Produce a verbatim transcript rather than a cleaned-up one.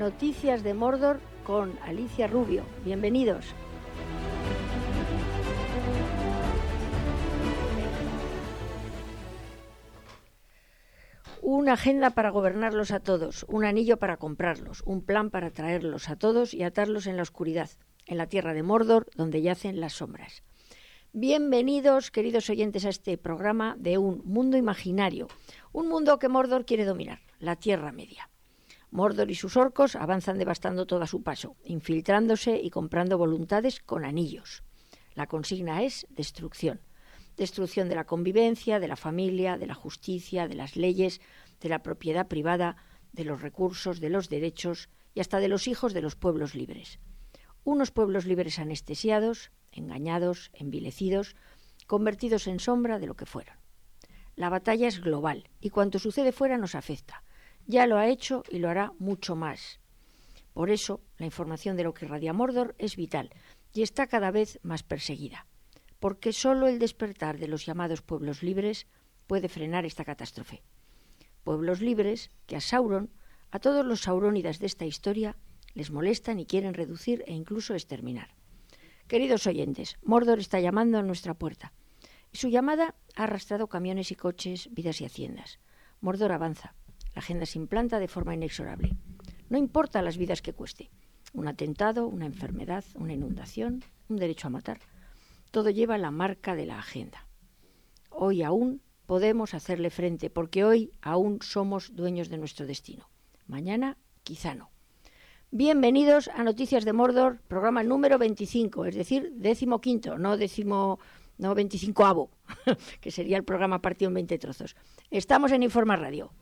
Noticias de Mordor con Alicia Rubio. Bienvenidos. Una agenda para gobernarlos a todos, un anillo para comprarlos, un plan para traerlos a todos y atarlos en la oscuridad, en la tierra de Mordor, donde yacen las sombras. Bienvenidos, queridos oyentes, a este programa de un mundo imaginario, un mundo que Mordor quiere dominar, la Tierra Media. Mordor y sus orcos avanzan devastando todo a su paso, infiltrándose y comprando voluntades con anillos. La consigna es destrucción. Destrucción de la convivencia, de la familia, de la justicia, de las leyes, de la propiedad privada, de los recursos, de los derechos y hasta de los hijos de los pueblos libres. Unos pueblos libres anestesiados, engañados, envilecidos, convertidos en sombra de lo que fueron. La batalla es global y cuanto sucede fuera nos afecta. Ya lo ha hecho y lo hará mucho más. Por eso, la información de lo que irradia Mordor es vital y está cada vez más perseguida, porque solo el despertar de los llamados pueblos libres puede frenar esta catástrofe. Pueblos libres que a Sauron, a todos los saurónidas de esta historia, les molestan y quieren reducir e incluso exterminar. Queridos oyentes, Mordor está llamando a nuestra puerta, y su llamada ha arrastrado camiones y coches, vidas y haciendas. Mordor avanza. La agenda se implanta de forma inexorable. No importa las vidas que cueste. Un atentado, una enfermedad, una inundación, un derecho a matar. Todo lleva la marca de la agenda. Hoy aún podemos hacerle frente, porque hoy aún somos dueños de nuestro destino. Mañana, quizá no. Bienvenidos a Noticias de Mordor, programa número veinticinco, es decir, décimo quinto, no décimo, no veinticincoavo, que sería el programa partido en veinte trozos. Estamos en Informa Radio.